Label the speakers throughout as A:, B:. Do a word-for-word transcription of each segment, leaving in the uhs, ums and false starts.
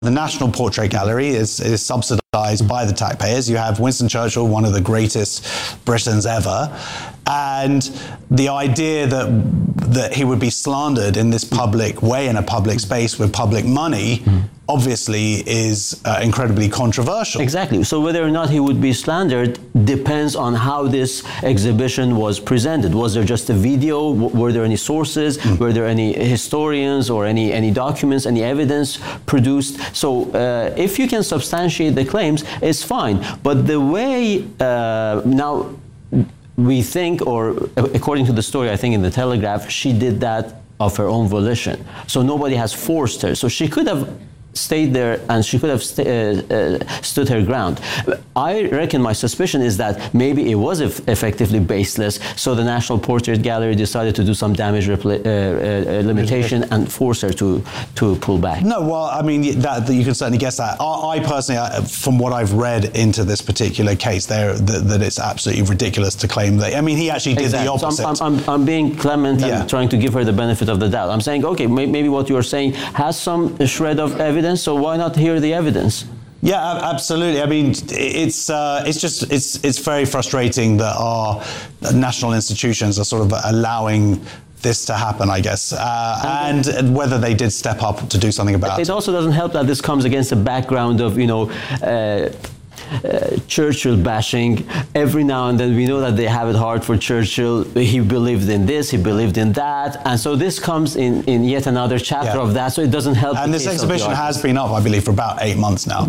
A: The National Portrait Gallery is, is subsidised by the taxpayers. You have Winston Churchill, one of the greatest Britons ever, and the idea that that he would be slandered in this public way, in a public space with public money, mm. obviously is uh, incredibly controversial.
B: Exactly. So whether or not he would be slandered depends on how this exhibition was presented. Was there just a video? W- were there any sources? Mm. Were there any historians or any, any documents, any evidence produced? So uh, if you can substantiate the claims, it's fine. But the way uh, now we think, or according to the story, I think in the Telegraph, she did that of her own volition. So nobody has forced her. So she could have stayed there and she could have st- uh, uh, stood her ground. I reckon my suspicion is that maybe it was eff- effectively baseless, so the National Portrait Gallery decided to do some damage repl- uh, uh, limitation and force her to, to pull back.
A: No, well, I mean, that, that you can certainly guess that. I, I personally, I, from what I've read into this particular case, there that, that it's absolutely ridiculous to claim that. I mean, he actually did exactly. the opposite.
B: So I'm, I'm, I'm being clement yeah. and trying to give her the benefit of the doubt. I'm saying, okay, may, maybe what you're saying has some shred of evidence, so why not hear the evidence?
A: Yeah, absolutely. I mean, it's uh, it's just it's it's very frustrating that our national institutions are sort of allowing this to happen, I guess, uh, and, and whether they did step up to do something about it.
B: It also doesn't help that this comes against a background of, you know, uh, Uh, Churchill bashing. Every now and then we know that they have it hard for Churchill. He believed in this, he believed in that, and so this comes in, in yet another chapter yeah. of that, so it doesn't help.
A: And this exhibition has been up, I believe, for about eight months now.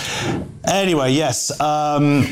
A: Anyway, yes. Um,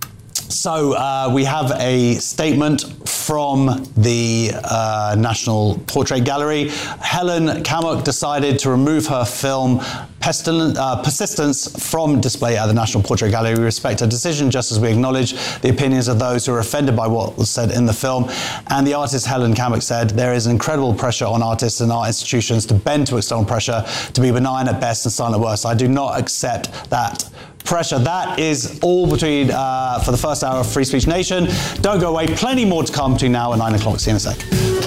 A: so uh, we have a statement from the uh, National Portrait Gallery. Helen Kammock decided to remove her film Pestilent, uh, Persistence from display at the National Portrait Gallery. We respect her decision, just as we acknowledge the opinions of those who are offended by what was said in the film. And the artist Helen Kammock said, there is incredible pressure on artists and art institutions to bend to external pressure, to be benign at best and silent at worst. I do not accept that pressure. That is all between uh, for the first hour of Free Speech Nation. Don't go away. Plenty more to come between now and nine o'clock. See you in a sec.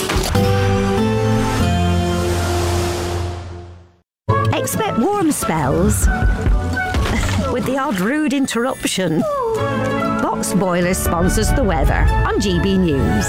C: Expect warm spells with the odd rude interruption. Box Boilers sponsors the weather on G B News.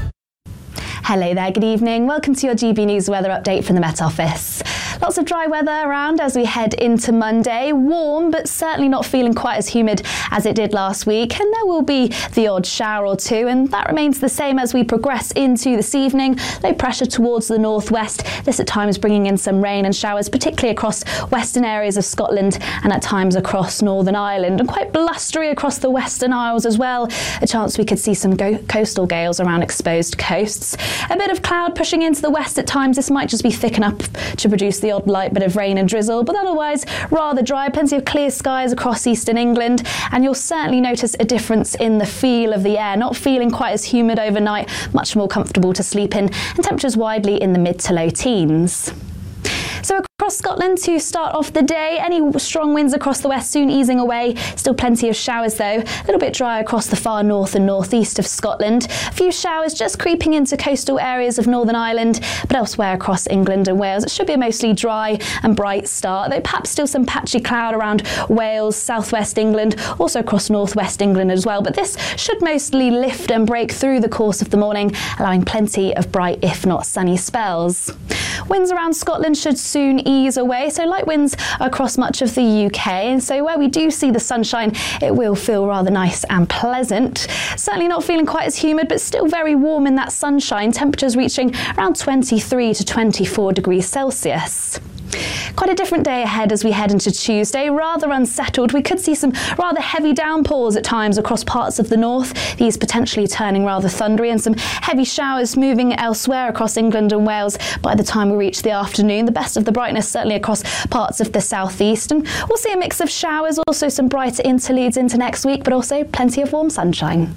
D: Hello there, good evening. Welcome to your G B News weather update from the Met Office. Lots of dry weather around as we head into Monday. Warm, but certainly not feeling quite as humid as it did last week. And there will be the odd shower or two, and that remains the same as we progress into this evening. Low pressure towards the northwest. This at times bringing in some rain and showers, particularly across western areas of Scotland and at times across Northern Ireland. And quite blustery across the Western Isles as well. A chance we could see some go- coastal gales around exposed coasts. A bit of cloud pushing into the west at times. This might just be thick enough to produce the odd light bit of rain and drizzle, but otherwise rather dry. Plenty of clear skies across eastern England, and you'll certainly notice a difference in the feel of the air. Not feeling quite as humid overnight, much more comfortable to sleep in, and temperatures widely in the mid to low teens. So across Scotland to start off the day, any strong winds across the west soon easing away. Still plenty of showers though. A little bit dry across the far north and northeast of Scotland. A few showers just creeping into coastal areas of Northern Ireland, but elsewhere across England and Wales it should be a mostly dry and bright start, though perhaps still some patchy cloud around Wales, southwest England, also across northwest England as well. But this should mostly lift and break through the course of the morning, allowing plenty of bright, if not sunny spells. Winds around Scotland should soon ease away, so light winds across much of the U K, and so where we do see the sunshine it will feel rather nice and pleasant. Certainly not feeling quite as humid, but still very warm in that sunshine, temperatures reaching around twenty-three to twenty-four degrees Celsius. Quite a different day ahead as we head into Tuesday. Rather unsettled. We could see some rather heavy downpours at times across parts of the north, these potentially turning rather thundery, and some heavy showers moving elsewhere across England and Wales by the time we reach the afternoon. The best of the brightness certainly across parts of the southeast, and we'll see a mix of showers, also some brighter interludes into next week, but also plenty of warm sunshine.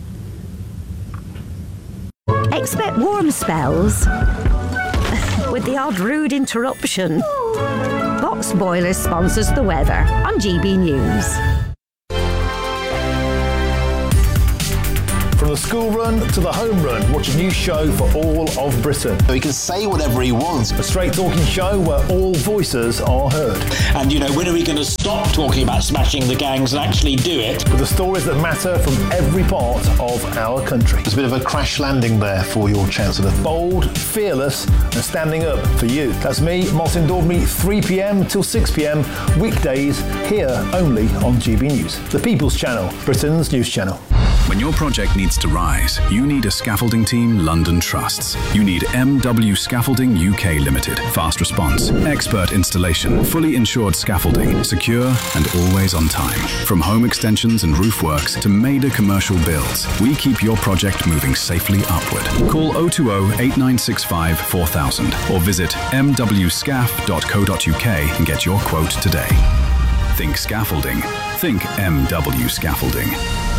C: Expect warm spells with the odd rude interruption. Box Boilers sponsors the weather on G B News.
E: From the school run to the home run, watch a new show for all of Britain.
F: He can say whatever he wants.
E: A straight talking show where all voices are heard.
G: And, you know, when are we going to stop talking about smashing the gangs and actually do it?
E: With the stories that matter from every part of our country.
F: There's a bit of a crash landing there for your Chancellor.
E: Bold, fearless, and standing up for you. That's me, Martin Daubney, three p.m. till six p.m. weekdays, here only on G B News. The People's Channel, Britain's news channel.
H: When your project needs to rise, you need a scaffolding team London trusts. You need M W Scaffolding U K Limited. Fast response, expert installation, fully insured scaffolding, secure and always on time. From home extensions and roof works to major commercial builds, we keep your project moving safely upward. Call oh two oh, eight nine six five, four thousand or visit m w scaff dot co dot u k and get your quote today. Think scaffolding. Think M W Scaffolding.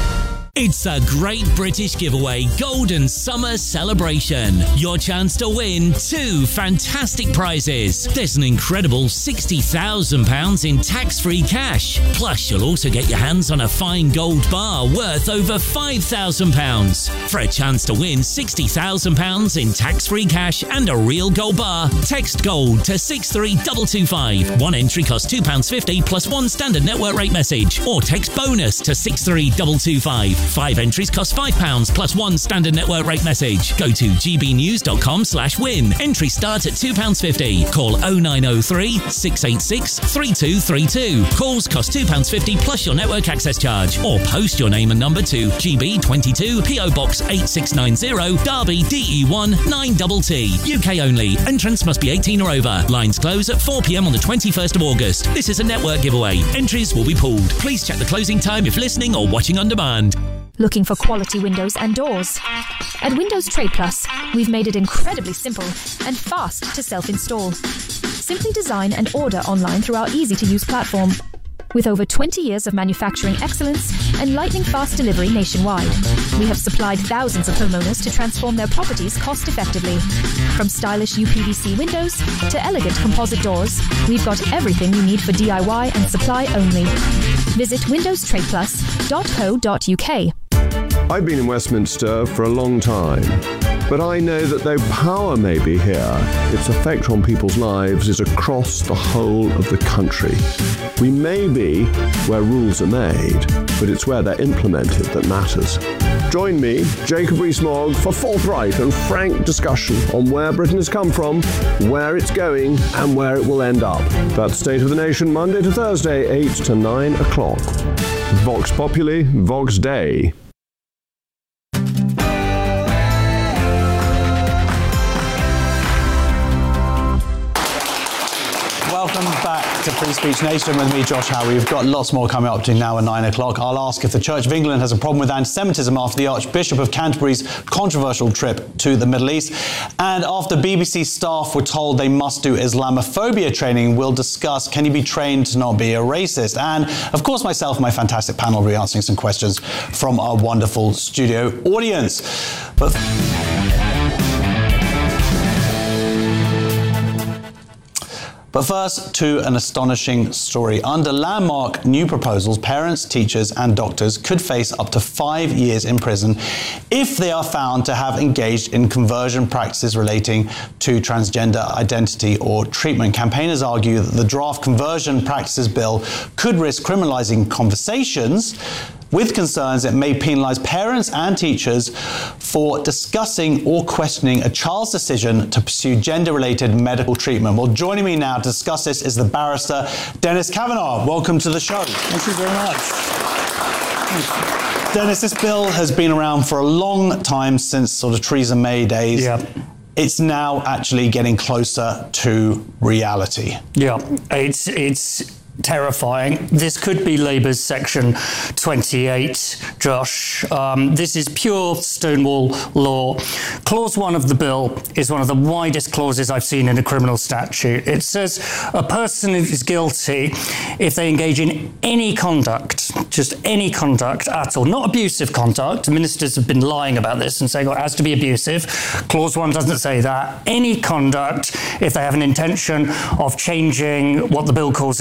I: It's a Great British Giveaway Golden Summer Celebration. Your chance to win two fantastic prizes. There's an incredible sixty thousand pounds in tax-free cash. Plus, you'll also get your hands on a fine gold bar worth over five thousand pounds. For a chance to win sixty thousand pounds in tax-free cash and a real gold bar, text GOLD to six three two two five. One entry costs two pounds fifty plus one standard network rate message. Or text BONUS to six three two two five. Five entries cost five pounds plus one standard network rate message. Go to g b news dot com slash win. Entry starts at two pounds fifty. Call oh nine oh three, six eight six, three two three two. Calls cost two pounds fifty plus your network access charge. Or post your name and number to G B twenty-two, P O Box eight six nine zero, Derby, D E one nine T T. U K only. Entrants must be eighteen or over. Lines close at four p.m. on the twenty-first of August. This is a network giveaway. Entries will be pooled. Please check the closing time if listening or watching on demand.
J: Looking for quality windows and doors? At Windows Trade Plus, we've made it incredibly simple and fast to self-install. Simply design and order online through our easy-to-use platform. With over twenty years of manufacturing excellence and lightning-fast delivery nationwide, we have supplied thousands of homeowners to transform their properties cost-effectively. From stylish U P V C windows to elegant composite doors, we've got everything you need for D I Y and supply only. Visit windows trade plus dot co dot u k.
K: I've been in Westminster for a long time, but I know that though power may be here, its effect on people's lives is across the whole of the country. We may be where rules are made, but it's where they're implemented that matters. Join me, Jacob Rees-Mogg, for forthright and frank discussion on where Britain has come from, where it's going, and where it will end up. That's State of the Nation, Monday to Thursday, eight to nine o'clock. Vox Populi, Vox Dei.
A: Welcome back to Free Speech Nation with me, Josh Howie. We've got lots more coming up to now at nine o'clock. I'll ask if the Church of England has a problem with anti-Semitism after the Archbishop of Canterbury's controversial trip to the Middle East. And after B B C staff were told they must do Islamophobia training, we'll discuss, can you be trained to not be a racist? And, of course, myself and my fantastic panel will be answering some questions from our wonderful studio audience. But... But first, to an astonishing story. Under landmark new proposals, parents, teachers and doctors could face up to five years in prison if they are found to have engaged in conversion practices relating to transgender identity or treatment. Campaigners argue that the draft conversion practices bill could risk criminalising conversations, with concerns it may penalise parents and teachers for discussing or questioning a child's decision to pursue gender-related medical treatment. Well, joining me now to discuss this is the barrister Dennis Kavanagh. Welcome to the show.
L: Thank you very much.
A: Dennis, this bill has been around for a long time, since sort of Theresa May days.
L: Yeah.
A: It's now actually getting closer to reality.
L: Yeah, it's it's terrifying. This could be Labour's Section twenty-eight, Josh. Um, this is pure Stonewall law. Clause one of the bill is one of the widest clauses I've seen in a criminal statute. It says a person is guilty if they engage in any conduct, just any conduct at all, not abusive conduct. Ministers have been lying about this and saying, oh, it has to be abusive. Clause one doesn't say that. Any conduct if they have an intention of changing what the bill calls a transgender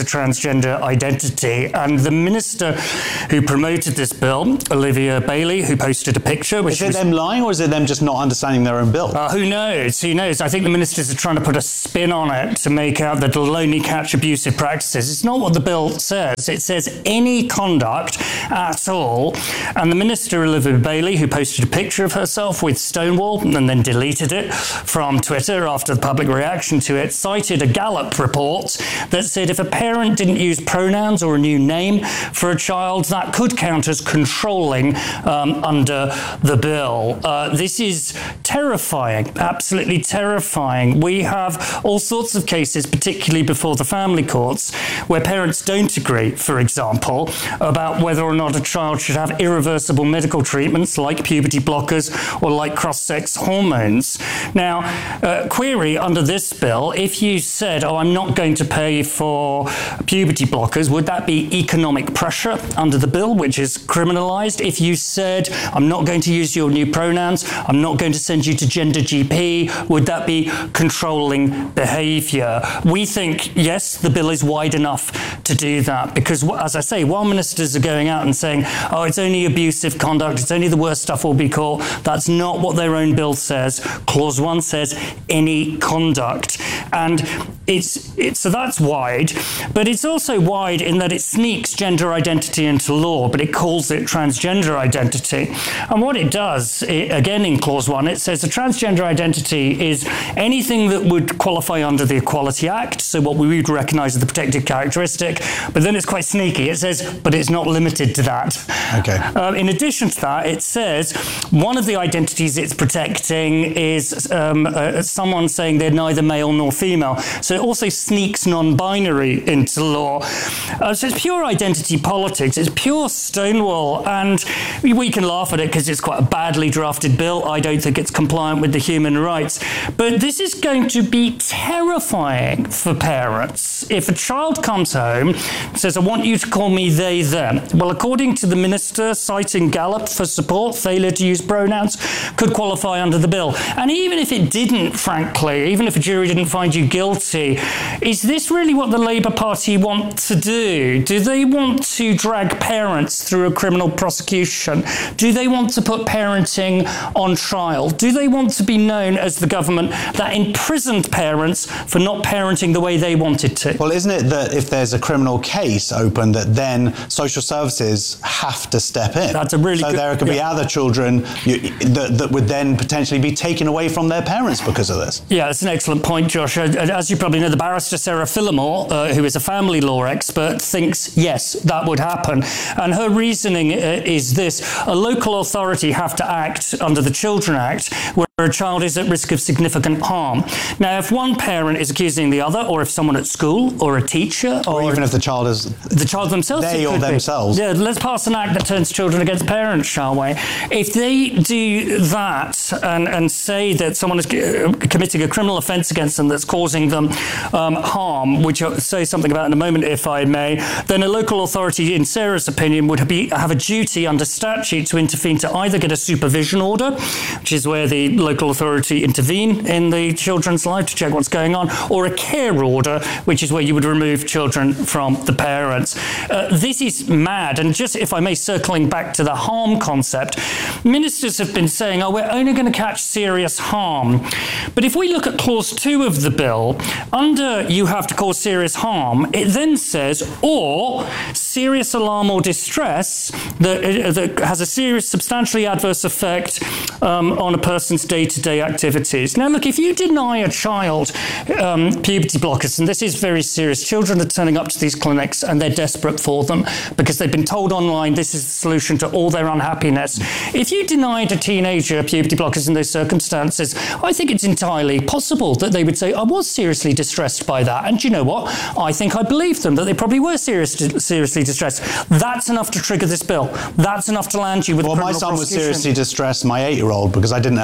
L: transgender identity. And the minister who promoted this bill, Olivia Bailey, who posted a picture. Which
A: is it
L: was,
A: them lying, or is it them just not understanding their own bill?
L: Uh, who knows? Who knows? I think the ministers are trying to put a spin on it to make out that it'll only catch abusive practices. It's not what the bill says. It says any conduct at all. And the minister, Olivia Bailey, who posted a picture of herself with Stonewall and then deleted it from Twitter after the public reaction to it, cited a Gallup report that said if a parent didn't use pronouns or a new name for a child, that could count as controlling um, under the bill. Uh, this is terrifying, absolutely terrifying. We have all sorts of cases, particularly before the family courts, where parents don't agree, for example, about whether or not a child should have irreversible medical treatments like puberty blockers or like cross-sex hormones. Now, uh, query under this bill, if you said, oh, I'm not going to pay for puberty blockers, would that be economic pressure under the bill, which is criminalised? If you said, I'm not going to use your new pronouns, I'm not going to send you to Gender G P, would that be controlling behaviour? We think, yes, the bill is wide enough to do that, because, as I say, while ministers are going out and saying, oh, it's only abusive conduct, it's only the worst stuff will be caught, that's not what their own bill says. Clause one says any conduct. And it's, it's so that's wide, but it's also wide in that it sneaks gender identity into law, but it calls it transgender identity. And what it does, it, again in clause one, it says a transgender identity is anything that would qualify under the Equality Act, so what we would recognise as the protected characteristic, but then it's quite sneaky. It says, but it's not limited to that.
A: Okay.
L: Um, in addition to that, it says one of the identities it's protecting is um, uh, someone saying they're neither male nor female. So it also sneaks non-binary into law. Uh, so it's pure identity politics. It's pure Stonewall, and we can laugh at it because it's quite a badly drafted bill. I don't think it's compliant with the human rights. But this is going to be terrifying for parents. If a child comes home and says, I want you to call me they, them. Well, according to the minister, citing Gallup for support, failure to use pronouns could qualify under the bill. And even if it didn't, frankly, even if a jury didn't find you guilty, is this really what the Labour Party want to do? Do they want to drag parents through a criminal prosecution? Do they want to put parenting on trial? Do they want to be known as the government that imprisoned parents for not parenting the way they wanted to?
A: Well, isn't it that if there's a criminal case open, that then social services have to step in?
L: That's a really
A: so
L: good,
A: there could be
L: yeah.
A: other children you, that, that would then potentially be taken away from their parents because of this.
L: Yeah, that's an excellent point, Josh. As you probably know, the barrister Sarah Phillimore, uh, who is a family law expert, thinks, yes, that would happen. And her reasoning uh, is this. A local authority have to act under the Children Act where a child is at risk of significant harm. Now, if one parent is accusing the other, or if someone at school, or a teacher,
A: or, or even if the child is...
L: The child themselves.
A: They or themselves.
L: Be. Yeah, let's pass an act that turns children against parents, shall we? If they do that and, and say that someone is committing a criminal offence against them that's causing them um, harm, which I'll say something about in a moment, if I may, then a local authority, in Sarah's opinion, would be, have a duty under statute to intervene to either get a supervision order, which is where the local authority intervene in the children's life to check what's going on, or a care order, which is where you would remove children from the parents. Uh, this is mad. And just, if I may, circling back to the harm concept, ministers have been saying, oh, we're only going to catch serious harm. But if we look at clause two of the bill, under you have to cause serious harm, it then says, or serious alarm or distress that, uh, that has a serious, substantially adverse effect um, on a person's day-to-day activities. Now, look, if you deny a child um, puberty blockers, and this is very serious, children are turning up to these clinics and they're desperate for them because they've been told online this is the solution to all their unhappiness. If you denied a teenager puberty blockers in those circumstances, I think it's entirely possible that they would say, I was seriously distressed by that. And do you know what? I think I believe them, that they probably were serious, seriously distressed. That's enough to trigger this bill. That's enough to land you with
A: well,
L: a criminal
A: my son was
L: prosecution.
A: seriously distressed, my eight-year-old, because I didn't allow him to go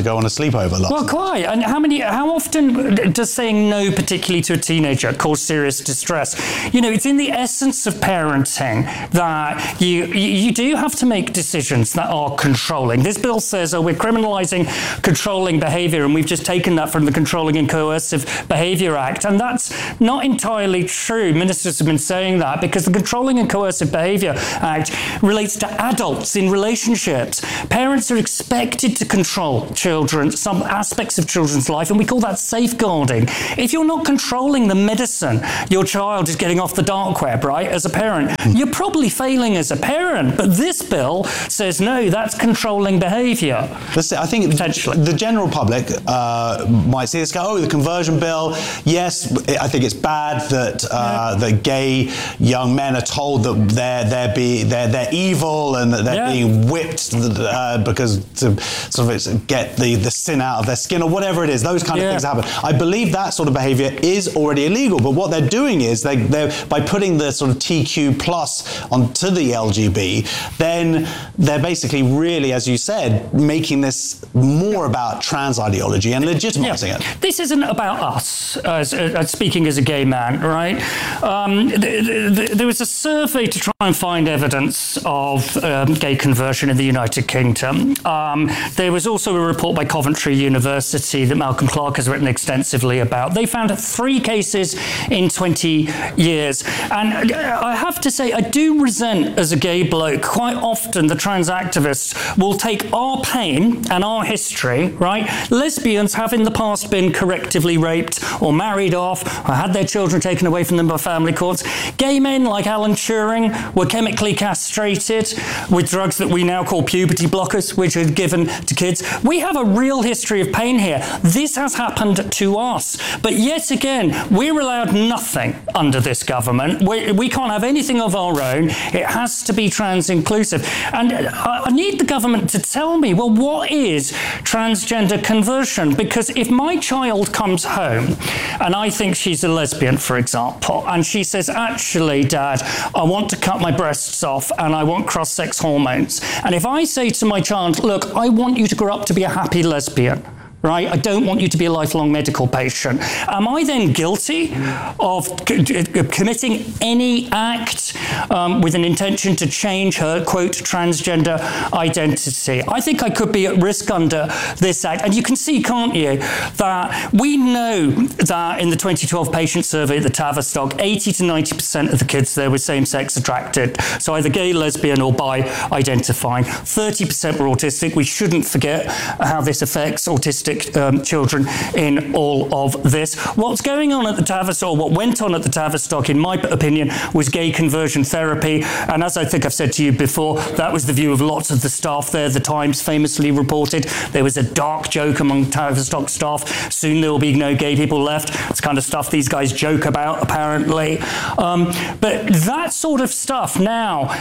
A: go on a sleepover last
L: Well,
A: night.
L: quite. And how many? How often does saying no, particularly to a teenager, cause serious distress? You know, it's in the essence of parenting that you you do have to make decisions that are controlling. This bill says, oh, we're criminalising controlling behaviour, and we've just taken that from the Controlling and Coercive Behaviour Act, and that's not entirely true. Ministers have been saying that because the Controlling and Coercive Behaviour Act relates to adults in relationships. Parents are expected to control children, some aspects of children's life, and we call that safeguarding. If you're not controlling the medicine your child is getting off the dark web, right, as a parent, you're probably failing as a parent. But this bill says, no, that's controlling behaviour.
A: I think the general public uh, might see this, go, oh, the conversion bill, yes, I think it's bad that uh, yeah. that gay young men are told that they're they're be they're they're evil and that they're yeah. being whipped uh, because to sort of get the the sin out of their skin or whatever it is. Those kind of
L: yeah.
A: things happen. I believe that sort of behaviour is already illegal, but what they're doing is they they're by putting the sort of T Q plus onto the L G B, then they're basically really, as you said, making this more about trans ideology and legitimising
L: yeah.
A: it.
L: This isn't about us, as, as speaking as a gay man, right? Um, th- th- there was a survey to try and find evidence of um, gay conversion in the United Kingdom. Um, there was also a report by Coventry University that Malcolm Clark has written extensively about. They found three cases in twenty years. And I have to say, I do resent, as a gay bloke, quite often the trans activists will take our pain and our history, right? Lesbians have in the past been correctively raped or married off or had their children taken away from them by family courts. Gay men like Alan Turing were chemically castrated with drugs that we now call puberty blockers, which are given to kids. We have a real history of pain here. This has happened to us. But yet again, we're allowed nothing under this government. We, we can't have anything of our own. It has to be trans inclusive. And I, I need the government to tell me, well, what is transgender conversion? Because if my child comes home and I think she's a lesbian, for example, and she says, actually, Dad, I want to cut my breasts off and I want cross-sex hormones. And if I say to my child, look, I want you to grow up to be a happy lesbian, right? I don't want you to be a lifelong medical patient. Am I then guilty of c- committing any act um, with an intention to change her, quote, transgender identity? I think I could be at risk under this act. And you can see, can't you, that we know that in the twenty twelve patient survey at the Tavistock, eighty to ninety percent of the kids there were same-sex attracted, so either gay, lesbian or bi identifying. thirty percent were autistic. We shouldn't forget how this affects autistic Um, children in all of this. What's going on at the Tavistock, what went on at the Tavistock, in my opinion, was gay conversion therapy. And as I think I've said to you before, that was the view of lots of the staff there. The Times famously reported there was a dark joke among Tavistock staff. Soon there will be no gay people left. It's kind of stuff these guys joke about, apparently. Um, but that sort of stuff now,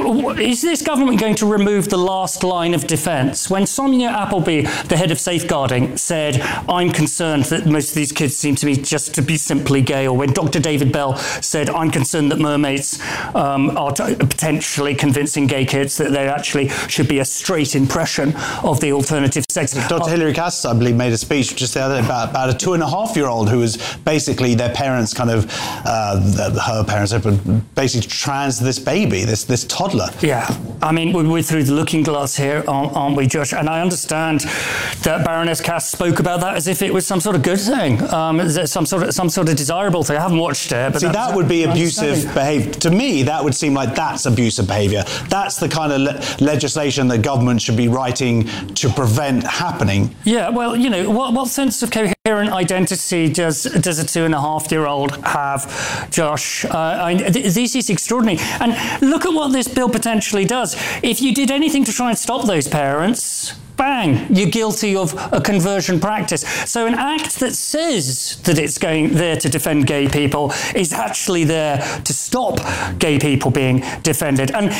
L: is this government going to remove the last line of defence? When Sonia Appleby, the head of safeguarding, said, I'm concerned that most of these kids seem to me just to be simply gay, or when Doctor David Bell said, I'm concerned that mermaids um, are t- potentially convincing gay kids that they actually should be a straight impression of the alternative sex.
A: Doctor Uh, Hilary Cass, I believe, made a speech just the other day about, about a two and a half year old who was basically their parents kind of, uh, the, her parents had basically trans this baby, this, this toddler.
L: Yeah, I mean, we're through the looking glass here, aren't we, Josh? And I understand that Baroness Cass spoke about that as if it was some sort of good thing, um, some sort of some sort of desirable thing. I haven't watched it, but
A: see, that would be abusive behaviour. To me, that would seem like that's abusive behaviour. That's the kind of le- legislation that government should be writing to prevent happening.
L: Yeah, well, you know, what, what sense of coherent identity does does a two and a half year old have, Josh? Uh, I, th- this is extraordinary. And look at what this bill potentially does. If you did anything to try and stop those parents, bang, you're guilty of a conversion practice. So an act that says that it's going there to defend gay people is actually there to stop gay people being defended. And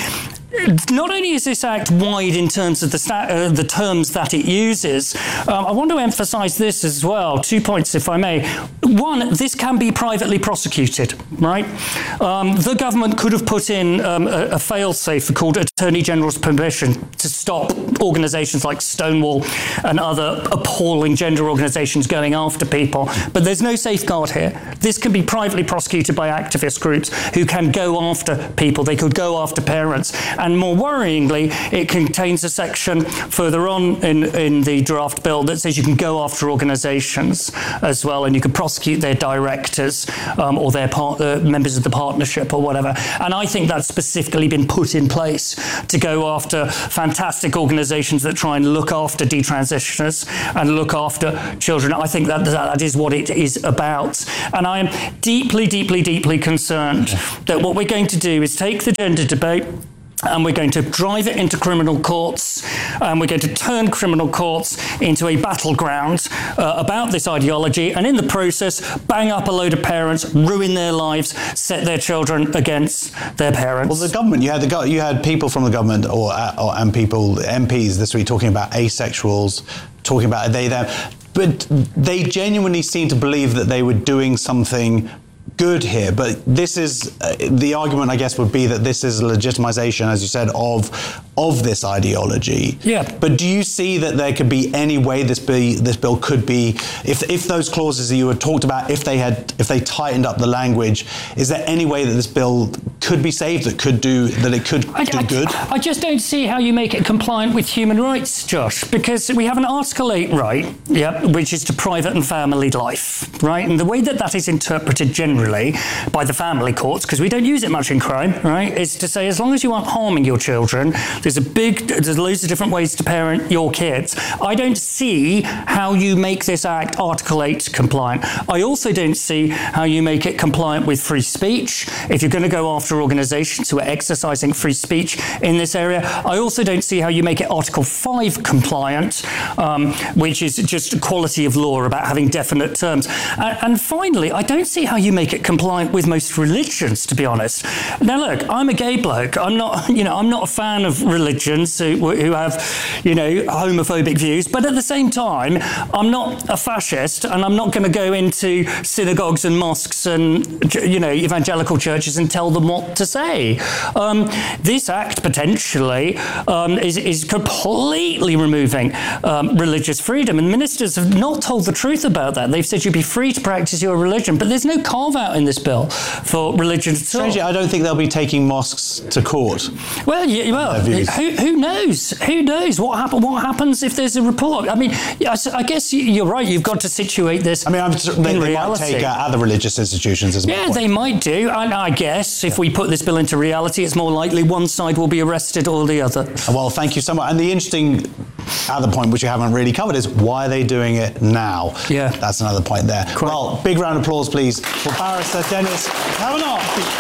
L: not only is this act wide in terms of the sta- uh, the terms that it uses, um, I want to emphasise this as well. Two points, if I may. One, this can be privately prosecuted, right? Um, the government could have put in um, a, a fail-safe called Attorney General's permission to stop organisations like Stonewall and other appalling gender organisations going after people. But there's no safeguard here. This can be privately prosecuted by activist groups who can go after people. They could go after parents. And more worryingly, it contains a section further on in, in the draft bill that says you can go after organisations as well, and you can prosecute their directors um, or their part, uh, members of the partnership or whatever. And I think that's specifically been put in place to go after fantastic organisations that try and look after detransitioners and look after children. I think that that is what it is about. And I am deeply, deeply, deeply concerned that what we're going to do is take the gender debate and we're going to drive it into criminal courts, and we're going to turn criminal courts into a battleground uh, about this ideology, and in the process, bang up a load of parents, ruin their lives, set their children against their parents.
A: Well, the government, you had the go- you had people from the government or, or and people, M Ps this week talking about asexuals, talking about they, them, but they genuinely seem to believe that they were doing something good here, but this is uh, the argument, I guess, would be that this is a legitimization, as you said, of of this ideology.
L: Yeah.
A: But do you see that there could be any way this be this bill could be, if if those clauses that you had talked about, if they had if they tightened up the language, is there any way that this bill could be saved, that could do that it could
L: I,
A: do
L: I,
A: good?
L: I just don't see how you make it compliant with human rights, Josh, because we have an Article eight right, yeah, which is to private and family life, right? And the way that that is interpreted generally by the family courts, because we don't use it much in crime, right, is to say as long as you aren't harming your children, there's a big, there's loads of different ways to parent your kids. I don't see how you make this act Article eight compliant. I also don't see how you make it compliant with free speech. If you're going to go after organisations who are exercising free speech in this area, I also don't see how you make it Article five compliant, um, which is just quality of law about having definite terms. And, and finally, I don't see how you make it compliant with most religions, to be honest. Now, look, I'm a gay bloke. I'm not, you know, I'm not a fan of religions who, who have, you know, homophobic views. But at the same time, I'm not a fascist, and I'm not going to go into synagogues and mosques and, you know, evangelical churches and tell them what to say. Um, this act potentially um, is, is completely removing um, religious freedom, and ministers have not told the truth about that. They've said you'd be free to practice your religion, but there's no carve out in this bill for religion at all.
A: Strangely, I don't think they'll be taking mosques to court.
L: Well, yeah, well, who, who knows? Who knows what happen? What happens if there's a report? I mean, I guess you're right. You've got to situate this. I
A: mean, I'm, they,
L: in
A: they
L: reality.
A: might take uh, other religious institutions as well.
L: Yeah, they might do. And I guess if we put this bill into reality, it's more likely one side will be arrested or the other.
A: Well, thank you so much. And the interesting other point, which we haven't really covered, is why are they doing it now?
L: Yeah,
A: that's another point there. Correct. Well, big round of applause, please, for Barrister Dennis Kavanagh.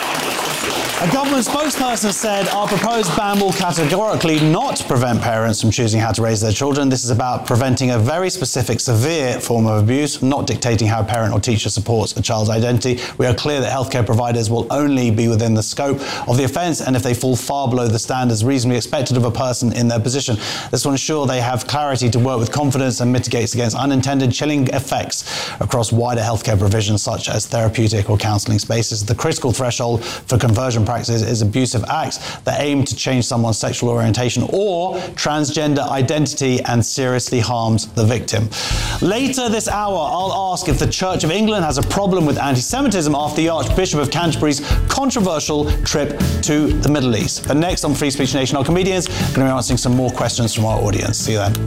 A: A government spokesperson said our proposed ban will categorically not prevent parents from choosing how to raise their children. This is about preventing a very specific, severe form of abuse, not dictating how a parent or teacher supports a child's identity. We are clear that healthcare providers will only be within the scope of the offence, and if they fall far below the standards reasonably expected of a person in their position. This will ensure they have clarity to work with confidence and mitigates against unintended chilling effects across wider healthcare provisions such as therapeutic or counselling spaces. The critical threshold for conversion practices is abusive acts that aim to change someone's sexual orientation or transgender identity and seriously harms the victim. Later this hour, I'll ask if the Church of England has a problem with anti-Semitism after the Archbishop of Canterbury's controversial trip to the Middle East. But next on Free Speech Nation, our comedians are going to be answering some more questions from our audience. See you then.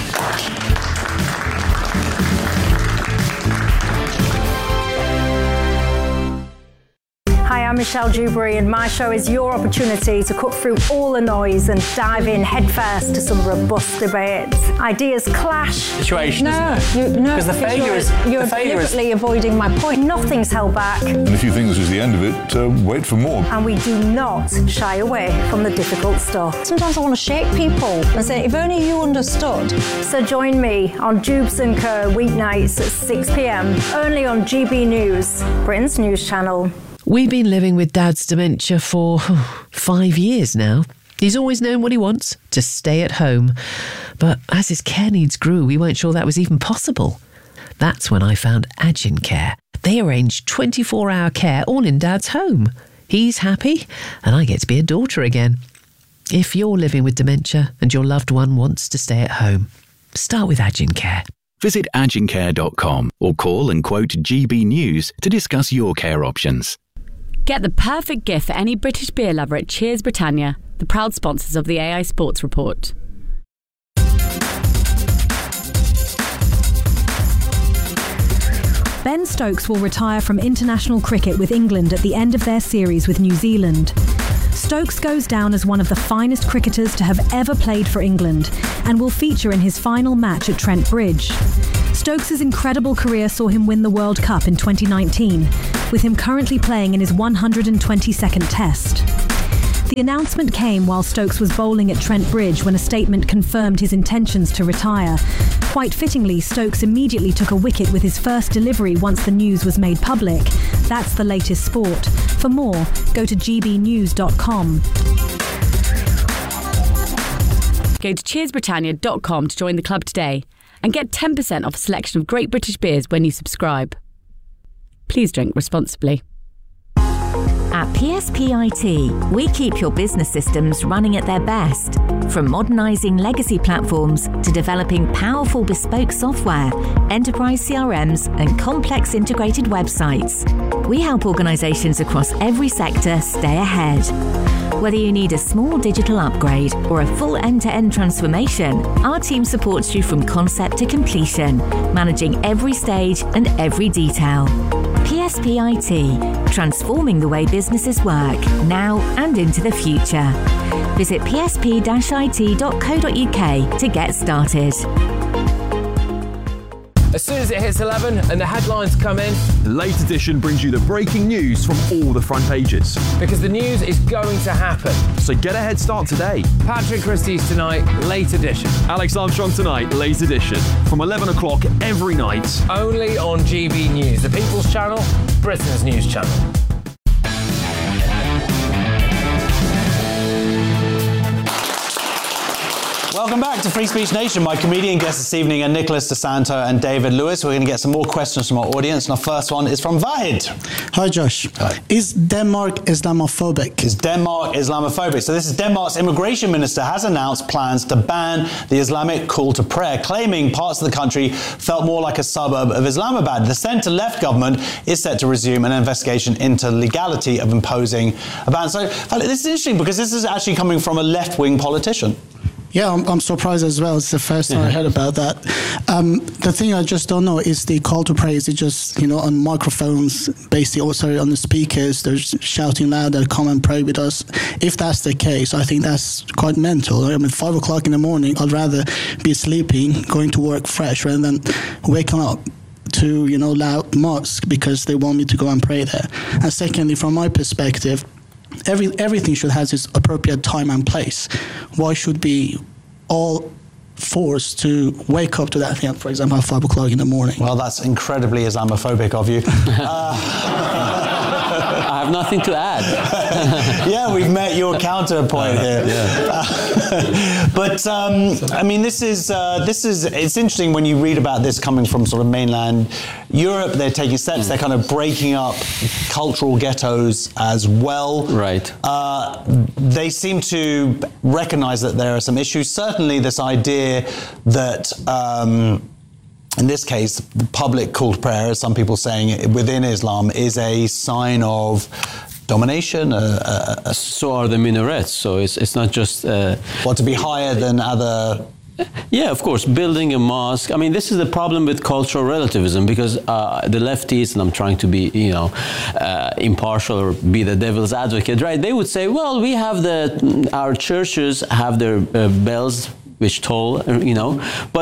M: Hi, I'm Michelle Dewberry, and my show is your opportunity to cut through all the noise and dive in headfirst to some robust debates. Ideas clash.
N: Situation.
M: No, you, no,
N: because the failure
M: you're,
N: is
M: you're
N: the failure
M: deliberately
N: is...
M: avoiding my point. Nothing's held back.
O: And if you think this is the end of it, uh, wait for more.
M: And we do not shy away from the difficult stuff. Sometimes I want to shake people and say, if only you understood. So join me on Jubes and Co weeknights at six p.m. only on G B News, Britain's news channel.
P: We've been living with Dad's dementia for oh, five years now.
N: He's always known what he wants, to stay at home. But as his care needs grew, we weren't sure that was even possible. That's when I found Agin Care. They arrange twenty-four hour care all in Dad's home. He's happy, and I get to be a daughter again. If you're living with dementia and your loved one wants to stay at home, start with Agin Care.
P: Visit agin care dot com or call and quote G B News to discuss your care options.
Q: Get the perfect gift for any British beer lover at Cheers Britannia, the proud sponsors of the A I Sports Report.
R: Ben Stokes will retire from international cricket with England at the end of their series with New Zealand. Stokes goes down as one of the finest cricketers to have ever played for England and will feature in his final match at Trent Bridge. Stokes' incredible career saw him win the World Cup in twenty nineteen, with him currently playing in his one hundred twenty-second Test. The announcement came while Stokes was bowling at Trent Bridge when a statement confirmed his intentions to retire. Quite fittingly, Stokes immediately took a wicket with his first delivery once the news was made public. That's the latest sport. For more, go to g b news dot com.
Q: Go to cheers britannia dot com to join the club today and get ten percent off a selection of great British beers when you subscribe. Please drink responsibly.
S: At P S P I T, we keep your business systems running at their best. From modernising legacy platforms to developing powerful bespoke software, enterprise C R Ms and complex integrated websites. We help organisations across every sector stay ahead. Whether you need a small digital upgrade or a full end-to-end transformation, our team supports you from concept to completion, managing every stage and every detail. P S P I T, transforming the way businesses work, now and into the future. Visit p s p dash i t dot co dot u k to get started.
T: As soon as it hits eleven and the headlines come in, the Late Edition brings you the breaking news from all the front pages. Because the news is going to happen. So get a head start today. Patrick Christie's tonight, Late Edition.
U: Alex Armstrong tonight, Late Edition. From eleven o'clock every night.
T: Only on G B News, the People's Channel, Britain's news channel.
A: Welcome back to Free Speech Nation. My comedian guests this evening are Nicholas DeSanto and David Lewis. We're going to get some more questions from our audience, and our first one is from Vahid.
V: Hi, Josh. Hi. Is Denmark Islamophobic?
A: Is Denmark Islamophobic? So this is Denmark's immigration minister has announced plans to ban the Islamic call to prayer, claiming parts of the country felt more like a suburb of Islamabad. The centre-left government is set to resume an investigation into the legality of imposing a ban. So this is interesting because this is actually coming from a left-wing politician.
V: Yeah, I'm, I'm surprised as well. It's the first time I heard about that. Um, the thing I just don't know is the call to pray. Is it just, you know, on microphones, basically, or sorry, on the speakers, they're shouting loud that come and pray with us. If that's the case, I think that's quite mental. I mean, five o'clock in the morning, I'd rather be sleeping, going to work fresh, rather than waking up to, you know, loud mosque because they want me to go and pray there. And secondly, from my perspective, Every everything should have its appropriate time and place. Why should be all forced to wake up to that thing, for example, at five o'clock in the morning?
A: Well, that's incredibly Islamophobic of you. uh,
B: I have nothing to add.
A: Yeah, we've met your counterpoint here. Yeah. Uh, but um, I mean, this is uh, this is it's interesting when you read about this coming from sort of mainland Europe. They're taking steps. They're kind of breaking up cultural ghettos as well.
B: Right.
A: Uh, they seem to recognise that there are some issues. Certainly, this idea that. Um, In this case, the public call to prayer, as some people saying within Islam, is a sign of domination. Uh, uh,
B: so are the minarets. So it's it's not just uh,
A: what to be higher than other.
B: Yeah, of course, building a mosque. I mean, this is the problem with cultural relativism because uh, the lefties, and I'm trying to be, you know, uh, impartial or be the devil's advocate, right? They would say, well, we have the our churches have their uh, bells which toll, you know, but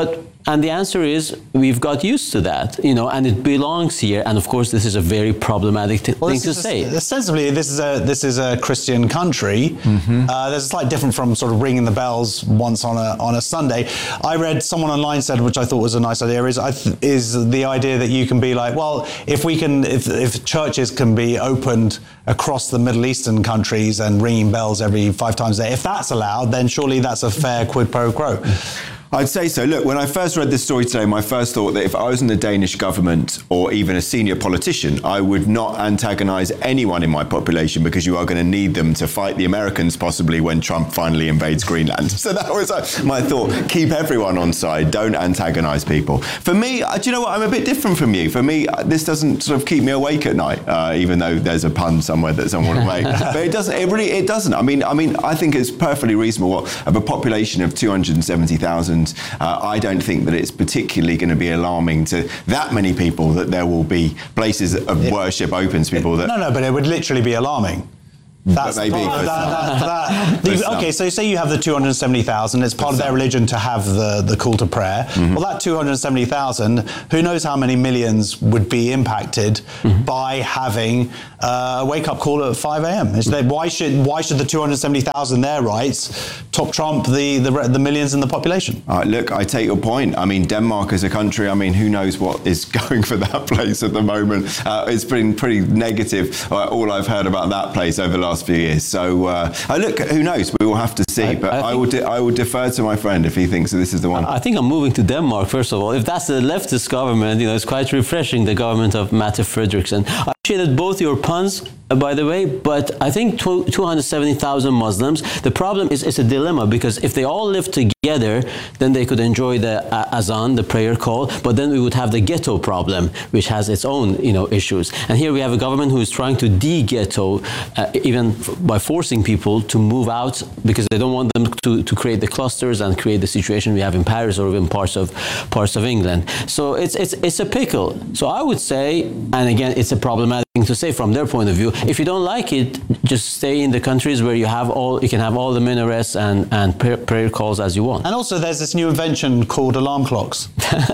B: And the answer is we've got used to that, you know, and it belongs here. And of course, this is a very problematic t-
A: well,
B: thing to
A: is,
B: say.
A: Ostensibly, this is a this is a Christian country. Mm-hmm. Uh, there's a slight difference from sort of ringing the bells once on a on a Sunday. I read someone online said, which I thought was a nice idea, is is the idea that you can be like, well, if we can, if if churches can be opened across the Middle Eastern countries and ringing bells every five times a day, if that's allowed, then surely that's a fair quid pro quo.
C: I'd say so. Look, when I first read this story today, my first thought that if I was in the Danish government or even a senior politician, I would not antagonise anyone in my population because you are going to need them to fight the Americans possibly when Trump finally invades Greenland. So that was uh, my thought. Keep everyone on side. Don't antagonise people. For me, uh, do you know what? I'm a bit different from you. For me, uh, this doesn't sort of keep me awake at night, uh, even though there's a pun somewhere that someone will make. But it doesn't. It really. It doesn't. I mean, I mean, I think it's perfectly reasonable. Of a population of two hundred seventy thousand. Uh, I don't think that it's particularly going to be alarming to that many people that there will be places of worship open to people that...
A: No, no, but it would literally be alarming. That's
C: maybe.
A: Part, that, that, that, okay, so say you have the two hundred seventy thousand, it's part of their religion to have the, the call to prayer. Mm-hmm. Well, that two hundred seventy thousand, who knows how many millions would be impacted mm-hmm. by having uh, a wake-up call at five a.m. Mm-hmm. Why should why should the two hundred seventy thousand their rights top trump the, the, the millions in the population?
C: Uh, look, I take your point. I mean, Denmark as a country, I mean, who knows what is going for that place at the moment. Uh, it's been pretty negative, uh, all I've heard about that place over the last few years. So, uh, uh, look, who knows? We will have to see. I, but I, I would de- I would defer to my friend if he thinks that this is the one.
B: I think I'm moving to Denmark, first of all. If that's the leftist government, you know, it's quite refreshing, the government of Mette Frederiksen. I appreciated both your puns, uh, by the way, but I think two hundred seventy thousand Muslims, the problem is it's a dilemma because if they all live together, then they could enjoy the uh, azan, the prayer call, but then we would have the ghetto problem, which has its own, you know, issues. And here we have a government who is trying to de-ghetto, uh, even f- by forcing people to move out because they don't want them to, to create the clusters and create the situation we have in Paris or even parts of parts of England. So it's it's it's a pickle. So I would say, and again, it's a problematic thing to say from their point of view. If you don't like it, just stay in the countries where you have all you can have all the minarets and and prayer, prayer calls as you want.
A: And also, there's this new invention called alarm clocks.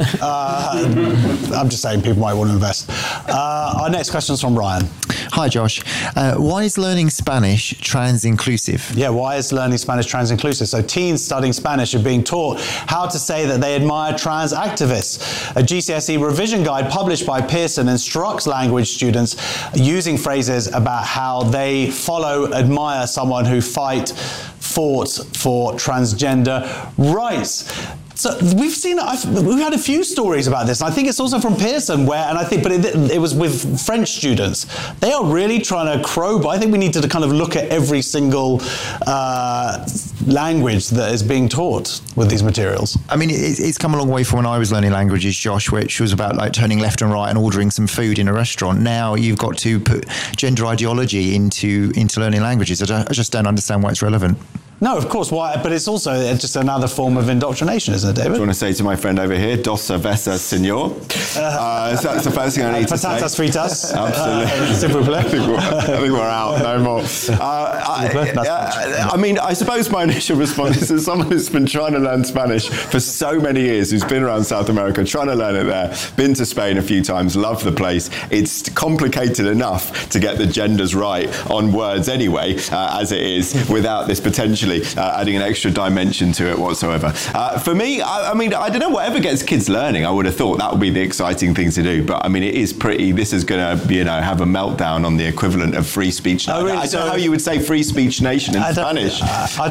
A: uh, I'm just saying, people might want to invest. Uh, our next question is from Ryan.
D: Hi, Josh. Uh, why is learning Spanish trans-inclusive?
A: Yeah, why is learning Spanish trans-inclusive? So teens studying Spanish are being taught how to say that they admire trans activists. A G C S E revision guide published by Pearson instructs language students using phrases about how they follow, admire someone who fight, fought for transgender rights. So we've seen, I've, we've had a few stories about this, and I think it's also from Pearson, where, and I think, but it, it was with French students. They are really trying to crowbar. I think we need to kind of look at every single uh, language that is being taught with these materials.
D: I mean, it, it's come a long way from when I was learning languages, Josh, which was about like turning left and right and ordering some food in a restaurant. Now you've got to put gender ideology into into learning languages. I, don't, I just don't understand why it's relevant.
A: No, of course. Why? But it's also just another form of indoctrination, isn't it, David?
C: Do you want to say to my friend over here, dos cervezas, senor? Uh, so that's the first thing I need to say.
A: Patatas fritas.
C: Absolutely. I, think I think we're out. No more. Uh, I, uh, I mean, I suppose my initial response is as someone who's been trying to learn Spanish for so many years, who's been around South America, trying to learn it there, been to Spain a few times, love the place. It's complicated enough to get the genders right on words anyway, uh, as it is, without this potentially Uh, adding an extra dimension to it whatsoever. Uh, for me, I, I mean, I don't know, whatever gets kids learning, I would have thought that would be the exciting thing to do. But I mean, it is pretty, this is going to, you know, have a meltdown on the equivalent of free speech.
A: Oh, really?
C: I don't
A: so,
C: know how you would say free speech nation in
A: I
C: Spanish.
A: Uh,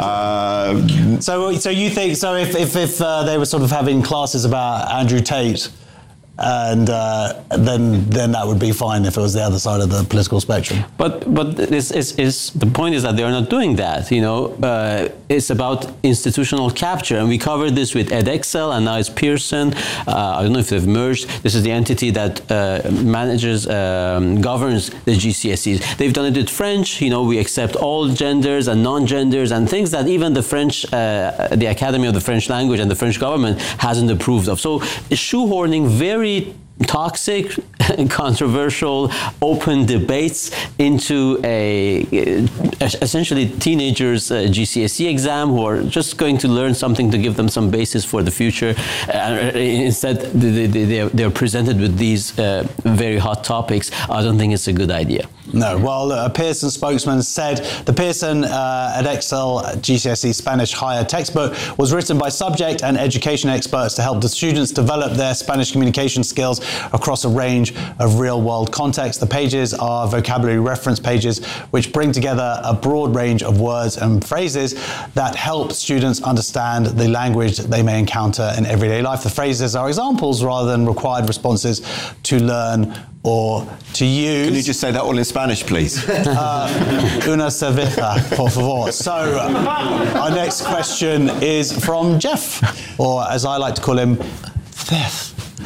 A: uh, so, so you think, so if, if, if uh, they were sort of having classes about Andrew Tate, and uh, then then that would be fine if it was the other side of the political spectrum.
B: But but this is, is the point is that they are not doing that. You know, uh, it's about institutional capture, and we covered this with Edexcel, and now it's Pearson. Uh, I don't know if they've merged. This is the entity that uh, manages, um, governs the G C S Es. They've done it with French. You know, we accept all genders and non-genders and things that even the French, uh, the Academy of the French Language and the French government hasn't approved of. So shoehorning very toxic, controversial, open debates into a essentially teenagers' uh, G C S E exam who are just going to learn something to give them some basis for the future. Uh, instead, they, they, they're presented with these uh, very hot topics. I don't think it's a good idea.
A: No, well, a Pearson spokesman said the Pearson uh, Edexcel G C S E Spanish Higher textbook was written by subject and education experts to help the students develop their Spanish communication skills across a range of real-world contexts. The pages are vocabulary reference pages which bring together a broad range of words and phrases that help students understand the language they may encounter in everyday life. The phrases are examples rather than required responses to learn or to use.
C: Can you just say that all in Spanish, please?
A: Uh, una cerveza, por favor. So, uh, our next question is from Jeff, or as I like to call him, Theth.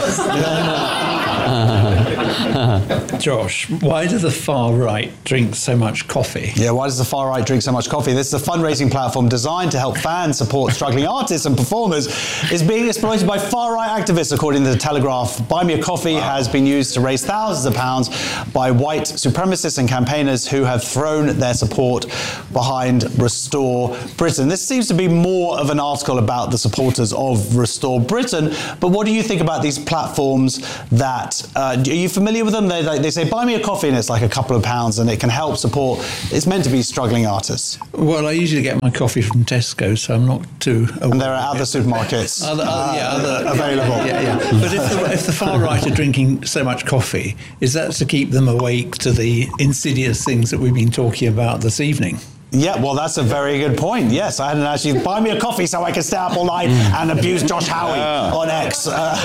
F: Josh, why does the far right drink so much coffee?
A: Yeah, why does the far right drink so much coffee? This is a fundraising platform designed to help fans support struggling artists and performers. It's being exploited by far right activists, according to The Telegraph. Buy Me a Coffee has been used to raise thousands of pounds by white supremacists and campaigners who have thrown their support behind Restore Britain. This seems to be more of an article about the supporters of Restore Britain, but what do you think about these platforms that, uh, are you familiar with them? They, they, they say, buy me a coffee, and it's like a couple of pounds, and it can help support, it's meant to be struggling artists.
F: Well, I usually get my coffee from Tesco, so I'm not too aware.
A: And there are other supermarkets
F: other, other, yeah, other,
A: available.
F: Yeah, yeah. But if the, if the far right are drinking so much coffee, is that to keep them awake to the insidious things that we've been talking about this evening?
A: Yeah, well, that's a very good point. Yes, I hadn't actually... Buy me a coffee so I can stay up all night and abuse Josh Howie yeah. on X. Uh,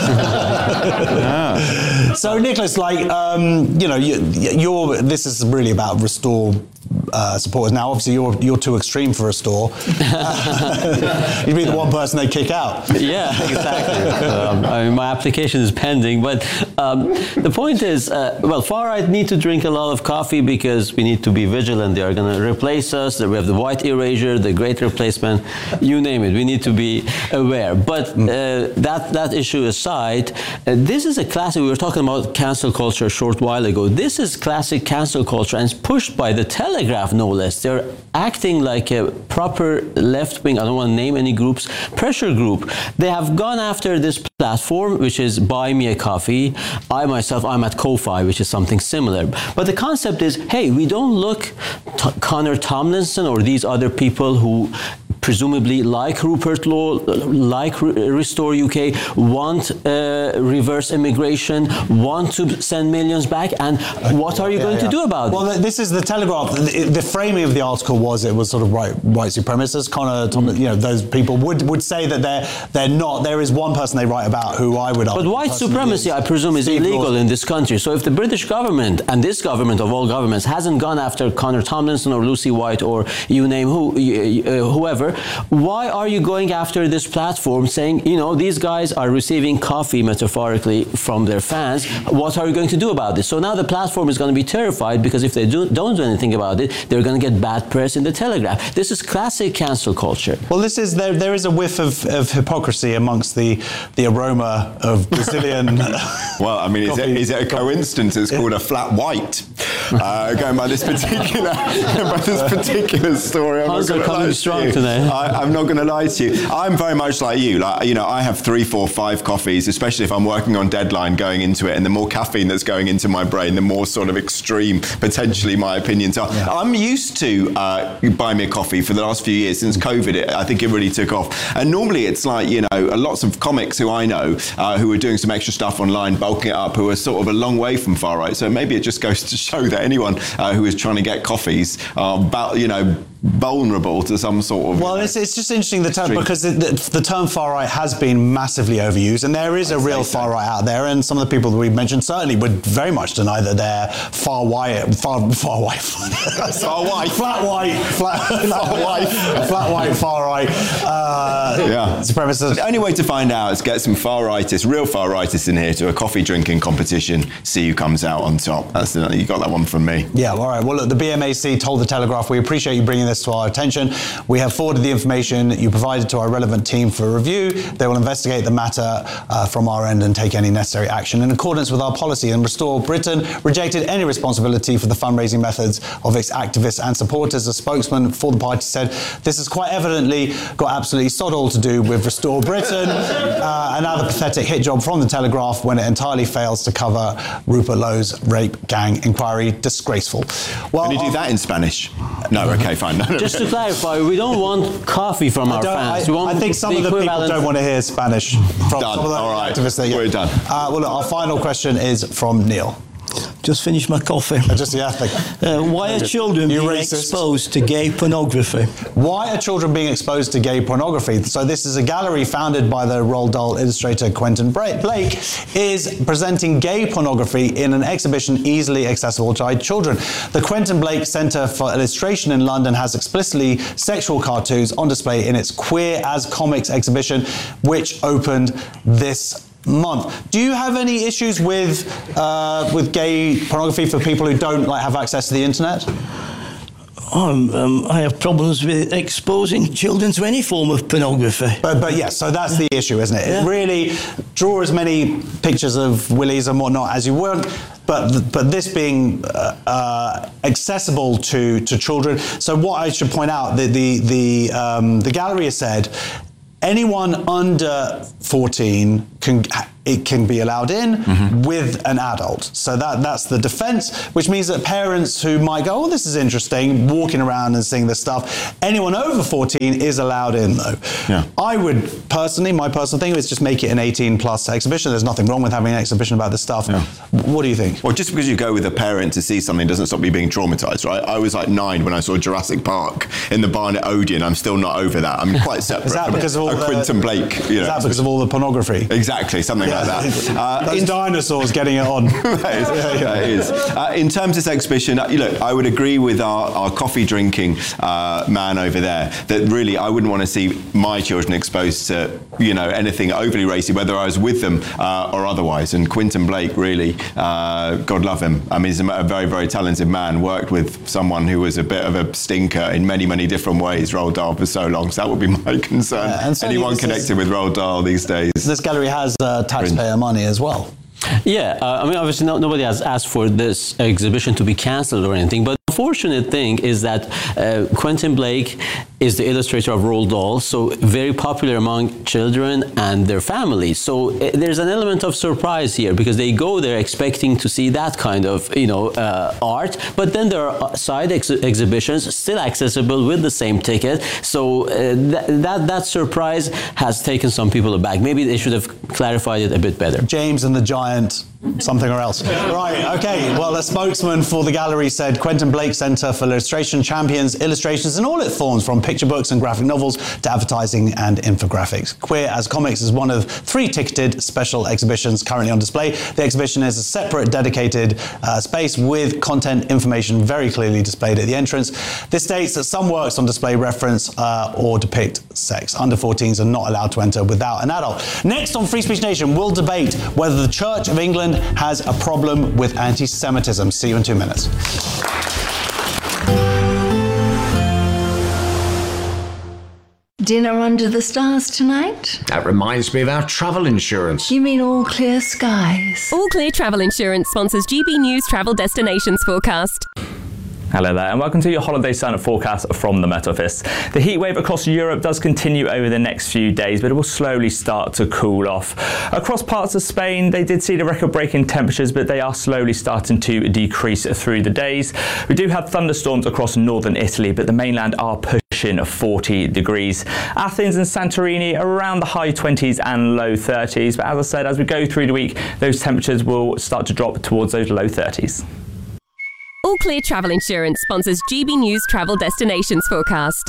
A: yeah. So, Nicholas, like, um, you know, you, you're... This is really about Restore uh, supporters. Now, obviously, you're you're too extreme for Restore. Uh, you'd be the one person they kick out.
B: Yeah, exactly. um, I mean, my application is pending, but um, the point is, uh, well, far right need to drink a lot of coffee because we need to be vigilant. They are going to replace us. We have the white erasure, the great replacement, you name it. We need to be aware. But uh, that, that issue aside, uh, this is a classic, we were talking about cancel culture a short while ago. This is classic cancel culture, and it's pushed by the Telegraph, no less. They're acting like a proper left-wing, I don't want to name any groups, pressure group. They have gone after this platform, which is Buy Me a Coffee. I myself, I'm at Ko-Fi, which is something similar. But the concept is, hey, we don't look T- Connor Tomlinson or these other people who presumably like Rupert Law, like Restore U K, want uh, reverse immigration, want to send millions back, and what are you yeah, going yeah. to do about
A: well, it? Well, this is the Telegraph. The, the framing of the article was it was sort of right, white supremacists. Connor Tomlinson, you know, those people would, would say that they're they're not. There is one person they write about who I would argue.
B: But white supremacy, I presume, is Steve illegal Lawson. in this country. So if the British government, and this government of all governments, hasn't gone after Connor Tomlinson or Lucy White or you name who, uh, whoever, why are you going after this platform saying, you know, these guys are receiving coffee, metaphorically, from their fans. What are you going to do about this? So now the platform is going to be terrified because if they do, don't do anything about it, they're going to get bad press in the Telegraph. This is classic cancel culture.
A: Well, this is there. There is a whiff of, of hypocrisy amongst the the aroma of Brazilian.
C: Well, I mean, is it, is it a coincidence? It's called a flat white. Uh, going by this particular by this particular story. I'm
B: Hans are coming strong today.
C: I, I'm not going to lie to you. I'm very much like you. Like, you know, I have three, four, five coffees, especially if I'm working on deadline going into it. And the more caffeine that's going into my brain, the more sort of extreme potentially my opinions are. Yeah. I'm used to uh, buy me a coffee for the last few years since COVID. It, I think it really took off. And normally it's like, you know, lots of comics who I know uh, who are doing some extra stuff online, bulking it up, who are sort of a long way from far right. So maybe it just goes to show that anyone uh, who is trying to get coffees are about, you know, vulnerable to some sort of...
A: Well, it's, it's just interesting, the term, because the, the, the term far right has been massively overused, and there is a real so. far right out there, and some of the people that we've mentioned certainly would very much deny that they're far white, far, far white,
C: far white,
A: flat white, flat, flat white, flat white, far right, uh,
C: yeah.
A: supremacists.
C: The only way to find out is get some far rightists, real far rightists in here to a coffee drinking competition, see who comes out on top. That's the, you got that one from me.
A: Yeah, all right. Well, look, the B M A C told the Telegraph, we appreciate you bringing this to our attention. We have forwarded the information you provided to our relevant team for review. They will investigate the matter uh, from our end and take any necessary action in accordance with our policy. And Restore Britain rejected any responsibility for the fundraising methods of its activists and supporters. A spokesman for the party said, this has quite evidently got absolutely sod all to do with Restore Britain. uh, another pathetic hit job from the Telegraph when it entirely fails to cover Rupert Lowe's rape gang inquiry. Disgraceful. Well,
C: Can you do that in Spanish? No, okay, fine. No, no,
B: Just
C: no.
B: to clarify, we don't want coffee from our fans.
A: I,
B: We want
A: I think some of the people
B: equivalent-
A: don't want to hear Spanish from
C: Done.
A: some of the
C: All right.
A: activists. There. Yeah.
C: We're done.
A: Uh, well, look, our final question is from Neil.
E: Just finished my coffee.
A: Uh, just yeah, thank
E: uh, Why are children
A: You
E: being
A: racist.
E: exposed to gay pornography?
A: Why are children being exposed to gay pornography? So this is a gallery founded by the Roald Dahl illustrator Quentin Blake, is presenting gay pornography in an exhibition easily accessible to children. The Quentin Blake Centre for Illustration in London has explicitly sexual cartoons on display in its Queer as Comics exhibition, which opened this month. Do you have any issues with uh, with gay pornography for people who don't like have access to the internet?
E: Um, um, I have problems with exposing children to any form of pornography.
A: But, but yes, so that's the issue, isn't it?
E: Yeah.
A: It really draw as many pictures of willies and whatnot as you want, but but this being uh, uh, accessible to to children. So what I should point out, the the the um, the gallery has said anyone under fourteen can it can be allowed in mm-hmm. with an adult. So that that's the defense, which means that parents who might go, oh, this is interesting, walking around and seeing this stuff, anyone over fourteen is allowed in, though.
C: Yeah.
A: I would personally, my personal thing is just make it an eighteen plus exhibition. There's nothing wrong with having an exhibition about this stuff.
C: Yeah.
A: What do you think?
C: Well, just because you go with a parent to see something doesn't stop you being traumatized, right? I was like nine when I saw Jurassic Park in the barn at Odeon. I'm still not over that. I'm quite separate
A: Is that
C: from
A: because of all
C: a
A: the,
C: Quentin Blake. You know,
A: is that because of all the pornography?
C: Exactly, something
A: Yeah.
C: like that. Uh,
A: Those
C: in-
A: dinosaurs getting it on.
C: that is. That is. Uh, in terms of this exhibition, uh, you look, I would agree with our, our coffee drinking uh, man over there that really I wouldn't want to see my children exposed to, you know, anything overly racy, whether I was with them uh, or otherwise. And Quentin Blake, really, uh, God love him. I mean, he's a very, very talented man, worked with someone who was a bit of a stinker in many, many different ways, Roald Dahl, for so long. So that would be my concern.
A: Yeah, and so
C: Anyone
A: this
C: connected
A: is-
C: with Roald Dahl these days.
A: This gallery has uh, taxpayer money as well.
B: Yeah, uh, I mean, obviously, no, nobody has asked for this exhibition to be cancelled or anything, but the fortunate thing is that uh, Quentin Blake is the illustrator of Roald Dahl, so very popular among children and their families. So uh, there's an element of surprise here because they go there expecting to see that kind of, you know, uh, art, but then there are side ex- exhibitions still accessible with the same ticket. So uh, th- that that surprise has taken some people aback. Maybe they should have clarified it a bit better.
A: James and the Giant, something or else. Right, okay. Well, a spokesman for the gallery said Quentin Blake Centre for Illustration champions illustrations in all its forms, from picture books and graphic novels to advertising and infographics. Queer as Comics is one of three ticketed special exhibitions currently on display. The exhibition is a separate, dedicated uh, space with content information very clearly displayed at the entrance. This states that some works on display reference uh, or depict sex. Under fourteens are not allowed to enter without an adult. Next on Free Speech Nation, we'll debate whether the Church of England has a problem with anti-Semitism. See you in two minutes.
G: Dinner under the stars tonight?
W: That reminds me of our travel insurance.
G: You mean all clear skies?
X: All Clear Travel Insurance sponsors G B News Travel Destinations Forecast.
Y: Hello there and welcome to your holiday sun forecast from the Met Office. The heat wave across Europe does continue over the next few days, but it will slowly start to cool off. Across parts of Spain, they did see the record-breaking temperatures, but they are slowly starting to decrease through the days. We do have thunderstorms across northern Italy, but the mainland are pushing forty degrees. Athens and Santorini around the high twenties and low thirties, but as I said, as we go through the week, those temperatures will start to drop towards those low thirties.
X: All Clear Travel Insurance sponsors G B News Travel Destinations Forecast.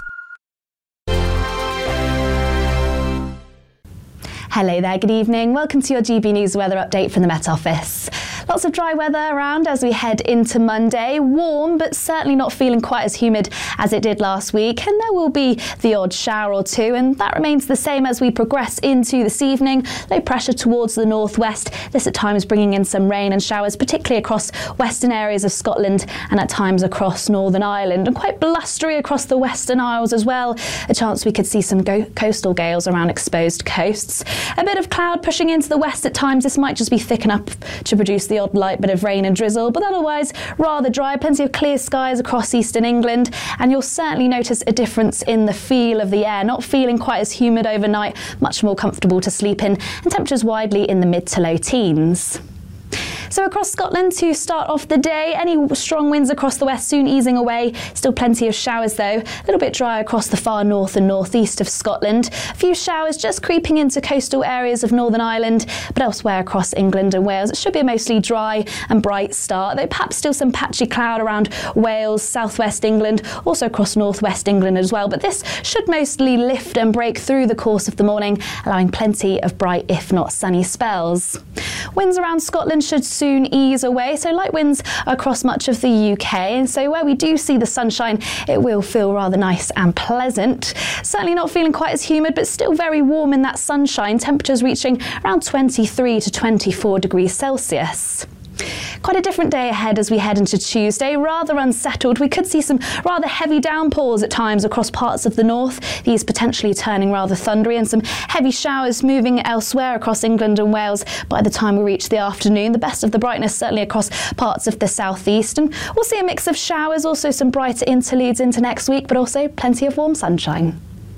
Z: Hello there, good evening. Welcome to your G B News weather update from the Met Office.
H: Lots of dry weather around as we head into Monday. Warm, but certainly not feeling quite as humid as it did last week. And there will be the odd shower or two, and that remains the same as we progress into this evening. Low pressure towards the northwest. This at times bringing in some rain and showers, particularly across western areas of Scotland and at times across Northern Ireland, and quite blustery across the Western Isles as well. A chance we could see some go- coastal gales around exposed coasts. A bit of cloud pushing into the west at times. This might just be thick enough to produce the odd light bit of rain and drizzle, but otherwise rather dry. Plenty of clear skies across eastern England, and you'll certainly notice a difference in the feel of the air. Not feeling quite as humid overnight, much more comfortable to sleep in, and temperatures widely in the mid to low teens. So across Scotland to start off the day, any strong winds across the west soon easing away. Still plenty of showers though. A little bit dry across the far north and northeast of Scotland. A few showers just creeping into coastal areas of Northern Ireland, but elsewhere across England and Wales it should be a mostly dry and bright start, though perhaps still some patchy cloud around Wales, southwest England, also across northwest England as well. But this should mostly lift and break through the course of the morning, allowing plenty of bright, if not sunny spells. Winds around Scotland should soon ease away, so light winds across much of the U K, and so where we do see the sunshine it will feel rather nice and pleasant. Certainly not feeling quite as humid, but still very warm in that sunshine, temperatures reaching around twenty-three to twenty-four degrees Celsius. Quite a different day ahead as we head into Tuesday. Rather unsettled. We could see some rather heavy downpours at times across parts of the north, these potentially turning rather thundery, and some heavy showers moving elsewhere across England and Wales by the time we reach the afternoon. The best of the brightness certainly across parts of the southeast, and we'll see a mix of showers, also some brighter interludes into next week, but also plenty of warm sunshine.